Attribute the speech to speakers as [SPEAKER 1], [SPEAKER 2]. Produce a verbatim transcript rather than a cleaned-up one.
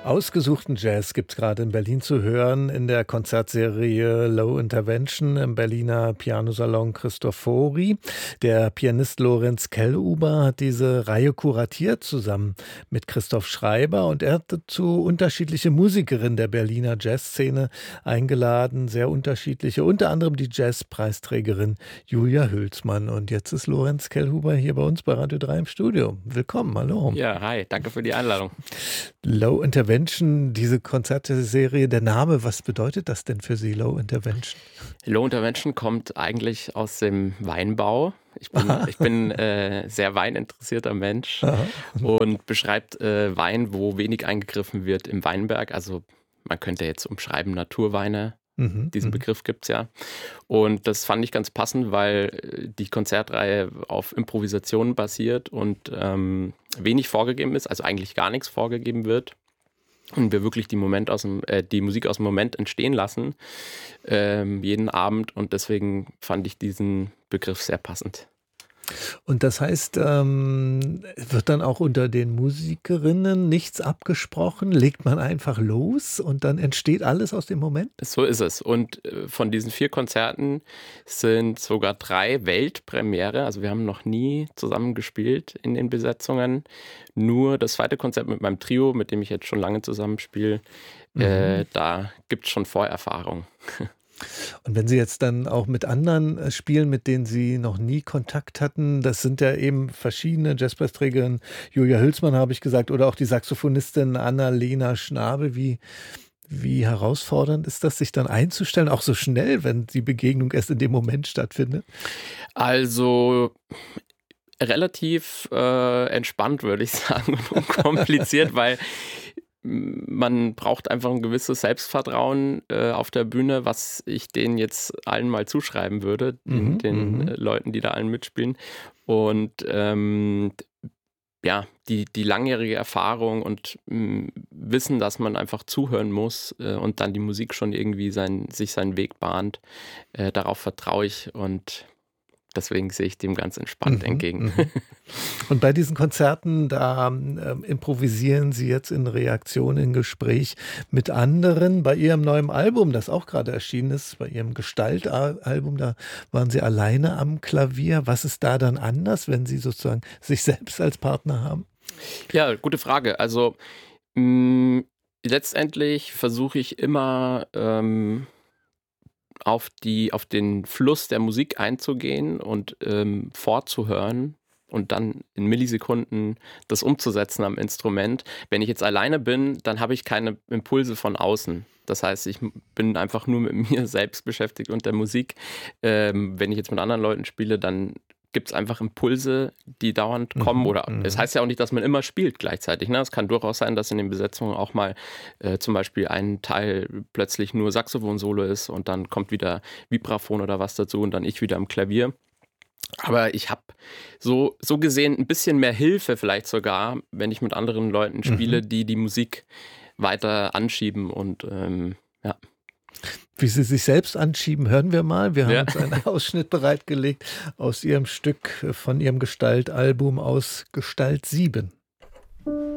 [SPEAKER 1] Ausgesuchten Jazz gibt's gerade in Berlin zu hören in der Konzertserie Low Intervention im Berliner Pianosalon Cristofori. Der Pianist Lorenz Kellhuber hat diese Reihe kuratiert zusammen mit Christoph Schreiber und er hat dazu unterschiedliche Musikerinnen der Berliner Jazzszene eingeladen, sehr unterschiedliche, unter anderem die Jazzpreisträgerin Julia Hülsmann. Und jetzt ist Lorenz Kellhuber hier bei uns bei Radio drei im Studio. Willkommen, hallo.
[SPEAKER 2] Ja, hi, danke für die Einladung.
[SPEAKER 1] Low Intervention, diese Konzertserie, der Name, was bedeutet das denn für Sie, Low Intervention?
[SPEAKER 2] Low Intervention kommt eigentlich aus dem Weinbau. Ich bin, ich bin äh, sehr weininteressierter Mensch. Aha. Und beschreibt äh, Wein, wo wenig eingegriffen wird im Weinberg. Also man könnte jetzt umschreiben Naturweine. Mhm, Diesen mhm. Begriff gibt es ja. Und das fand ich ganz passend, weil die Konzertreihe auf Improvisationen basiert und ähm, wenig vorgegeben ist, also eigentlich gar nichts vorgegeben wird. Und wir wirklich die, Moment aus dem, äh, die Musik aus dem Moment entstehen lassen, ähm, jeden Abend. Und deswegen fand ich diesen Begriff sehr passend.
[SPEAKER 1] Und das heißt, ähm, wird dann auch unter den Musikerinnen nichts abgesprochen? Legt man einfach los und dann entsteht alles aus dem Moment?
[SPEAKER 2] So ist es. Und äh, von diesen vier Konzerten sind sogar drei Weltpremiere. Also wir haben noch nie zusammen gespielt in den Besetzungen. Nur das zweite Konzert mit meinem Trio, mit dem ich jetzt schon lange zusammenspiele, mhm. äh, da gibt es schon Vorerfahrung.
[SPEAKER 1] Und wenn Sie jetzt dann auch mit anderen spielen, mit denen Sie noch nie Kontakt hatten, das sind ja eben verschiedene Jazzpreisträgerinnen, Julia Hülsmann habe ich gesagt, oder auch die Saxophonistin Anna-Lena Schnabel, wie, wie herausfordernd ist das, sich dann einzustellen, auch so schnell, wenn die Begegnung erst in dem Moment stattfindet?
[SPEAKER 2] Also relativ äh, entspannt, würde ich sagen, und unkompliziert, weil man braucht einfach ein gewisses Selbstvertrauen äh, auf der Bühne, was ich denen jetzt allen mal zuschreiben würde, den,
[SPEAKER 1] Mhm,
[SPEAKER 2] den
[SPEAKER 1] mhm.
[SPEAKER 2] äh, Leuten, die da allen mitspielen. Und ähm, ja, die, die langjährige Erfahrung und mh, Wissen, dass man einfach zuhören muss äh, und dann die Musik schon irgendwie sein, sich seinen Weg bahnt, äh, darauf vertraue ich und deswegen sehe ich dem ganz entspannt
[SPEAKER 1] Mhm,
[SPEAKER 2] entgegen.
[SPEAKER 1] mhm. Und bei diesen Konzerten, da ähm, improvisieren Sie jetzt in Reaktion, in Gespräch mit anderen. Bei Ihrem neuen Album, das auch gerade erschienen ist, bei Ihrem Gestaltalbum, da waren Sie alleine am Klavier. Was ist da dann anders, wenn Sie sozusagen sich selbst als Partner haben?
[SPEAKER 2] Ja, gute Frage. Also mh, letztendlich versuche ich immer ähm, auf die, auf den Fluss der Musik einzugehen und ähm, vorzuhören und dann in Millisekunden das umzusetzen am Instrument. Wenn ich jetzt alleine bin, dann habe ich keine Impulse von außen. Das heißt, ich bin einfach nur mit mir selbst beschäftigt und der Musik. Ähm, wenn ich jetzt mit anderen Leuten spiele, dann gibt es einfach Impulse, die dauernd kommen.
[SPEAKER 1] Mhm,
[SPEAKER 2] Oder
[SPEAKER 1] mhm.
[SPEAKER 2] es heißt ja auch nicht, dass man immer spielt gleichzeitig. Ne? Es kann durchaus sein, dass in den Besetzungen auch mal äh, zum Beispiel ein Teil plötzlich nur Saxophon-Solo ist und dann kommt wieder Vibraphon oder was dazu und dann ich wieder am Klavier. Aber ich habe so, so gesehen ein bisschen mehr Hilfe vielleicht sogar, wenn ich mit anderen Leuten spiele,
[SPEAKER 1] Mhm.
[SPEAKER 2] die die Musik weiter anschieben und ähm, ja.
[SPEAKER 1] Wie Sie sich selbst anschieben, hören wir mal. Wir haben
[SPEAKER 2] Ja.
[SPEAKER 1] uns einen Ausschnitt bereitgelegt aus Ihrem Stück von Ihrem Gestaltalbum aus Gestalt sieben.